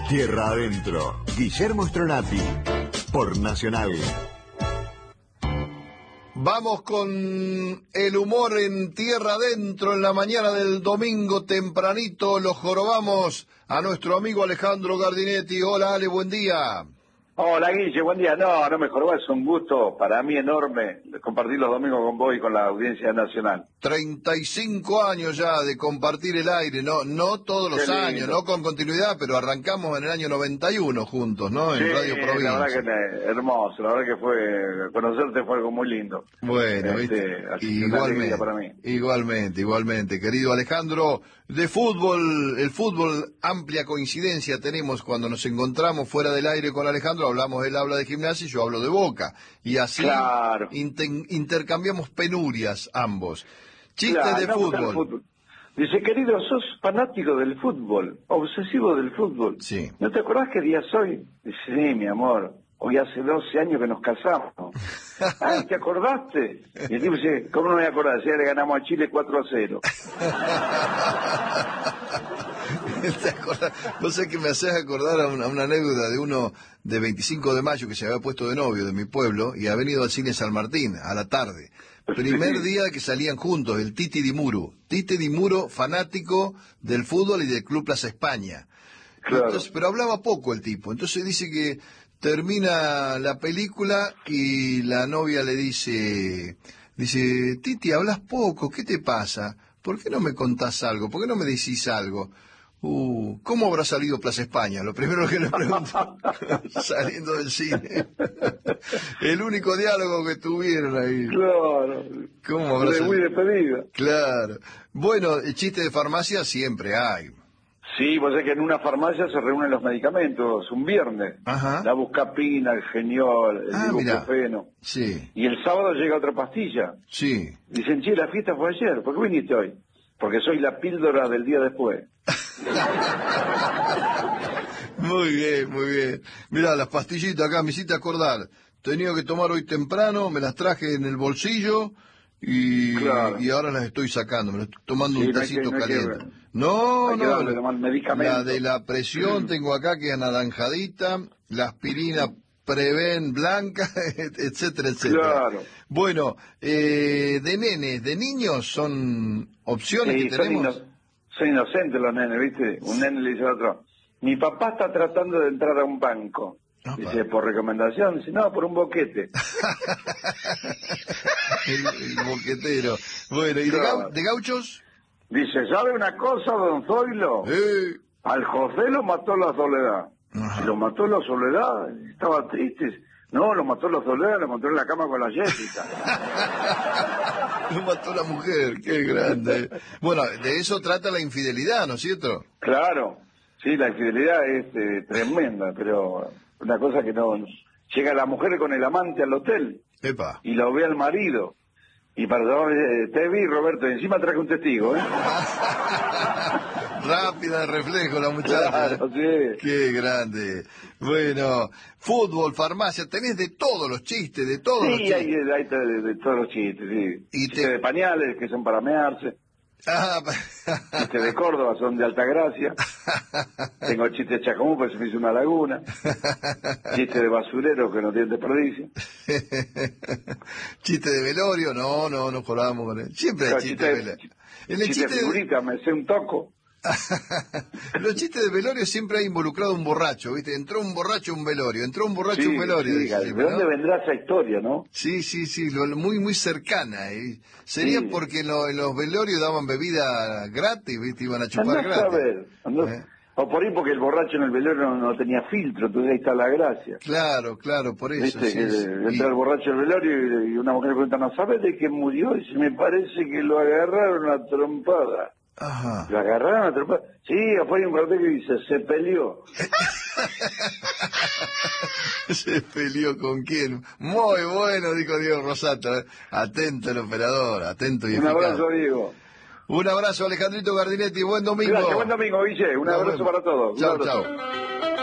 Tierra Adentro, Guillermo Stronati, por Nacional. Vamos con el humor en Tierra Adentro en la mañana del domingo tempranito. Lo jorobamos a nuestro amigo Alejandro Gardinetti. Hola Ale, buen día. Hola Guille, buen día. No me jorobás, es un gusto para mí enorme compartir los domingos con vos y con la audiencia nacional. 35 años ya de compartir el aire, no todos los años, no con continuidad, pero arrancamos en el año 91 juntos, ¿no? En Sí, Radio Provincia. La verdad que hermoso, la verdad que conocerte fue algo muy lindo. Bueno, igualmente, para mí. Igualmente, querido Alejandro, de fútbol, el fútbol, amplia coincidencia tenemos cuando nos encontramos fuera del aire con Alejandro, hablamos, él habla de Gimnasia y yo hablo de Boca, y así claro. intercambiamos penurias ambos. Chistes de fútbol. Dice, querido, sos fanático del fútbol, obsesivo del fútbol. Sí. ¿No te acordás qué día soy? Dice, sí, mi amor, hoy hace 12 años que nos casamos. Ay, ¿te acordaste? Y el tipo dice, ¿cómo no me voy a acordar? Si ya le ganamos a Chile 4-0. Vos sabés que me haces acordar a una anécdota de uno de 25 de mayo que se había puesto de novio de mi pueblo y ha venido al cine San Martín a la tarde. Primer día que salían juntos, el Titi Di Muro. Titi Di Muro, fanático del fútbol y del Club Plaza España. Claro. Entonces, pero hablaba poco el tipo. Entonces dice que termina la película y la novia le dice, Titi, hablas poco, ¿qué te pasa? ¿Por qué no me contás algo? ¿Por qué no me decís algo? ¿Cómo habrá salido Plaza España? Lo primero que le pregunto, saliendo del cine. El único diálogo que tuvieron ahí. Claro. ¿Cómo habrá salido? Muy despedida. Claro. Bueno, el chiste de farmacia siempre hay. Sí, vos sabés que en una farmacia se reúnen los medicamentos un viernes. Ajá. La Buscapina, el Geniol, el Ibuprofeno. Sí. Y el sábado llega otra pastilla. Sí. Dicen, che, la fiesta fue ayer. ¿Por qué viniste hoy? Porque soy la píldora del día después. Muy bien. Mirá, las pastillitas acá me hiciste acordar. Tenía que tomar hoy temprano, me las traje en el bolsillo y ahora las estoy sacando. Me las estoy tomando un tecito caliente. La de la presión tengo acá que es anaranjadita, la aspirina Preven blanca, etcétera. Claro. Bueno, de nenes, de niños, son opciones que tenemos. Son inocentes los nenes, ¿viste? Un nene le dice al otro, mi papá está tratando de entrar a un banco. Dice, ¿por recomendación? Dice, no, por un boquete. el boquetero. Bueno, ¿y de gauchos? Dice, ¿sabe una cosa, don Zoilo? Al José lo mató la soledad. Ajá. Lo mató la soledad, estaba triste. No, lo mató la soledad, lo encontró en la cama con la Jessica. Lo mató la mujer, qué grande. Bueno, de eso trata la infidelidad, ¿no es cierto? Claro, sí, la infidelidad es tremenda, pero una cosa que no... Llega la mujer con el amante al hotel. Epa. Y lo ve al marido. Y para te vi, Roberto, y encima traje un testigo, ¿eh? Rápida de reflejo la muchacha. Claro, sí. Qué grande. Bueno, fútbol, farmacia, tenés de todos los chistes, de todos los chistes. Sí, hay de todos los chistes, sí. Y chistes de pañales, que son para mearse. Chistes de Córdoba, son de Altagracia. Tengo chistes de Chacomú, pues se me hizo una laguna. Chistes de basurero, que no tienen desperdicio. Chiste de velorio, no jodábamos con él. Siempre hay chiste de velorio. Chiste de figurita, me sé un toco. Los chistes de velorio siempre hay involucrado un borracho, ¿viste? Entró un borracho a un velorio, entró un borracho a un velorio. Sí, ¿de dónde vendrá esa historia, no? Sí, muy cercana. Sería porque en los velorios daban bebida gratis, ¿viste? Iban a chupar gratis. O por ahí porque el borracho en el velorio no tenía filtro, entonces ahí está la gracia. Claro, por eso. ¿Viste? Entra el borracho al velorio y una mujer le pregunta, ¿no sabes de qué murió? Y dice, me parece que lo agarraron a trompada. Ajá. ¿Lo agarraron a trompada? Sí, afuera hay un cartel que dice, se peleó. ¿Se peleó con quién? Muy bueno, dijo Diego Rosato. Atento el operador, atento y eficaz. Un abrazo, Diego. Un abrazo, Alejandrito Gardinetti. Buen domingo. Gracias, buen domingo, Guille. Un abrazo para todos. Chao.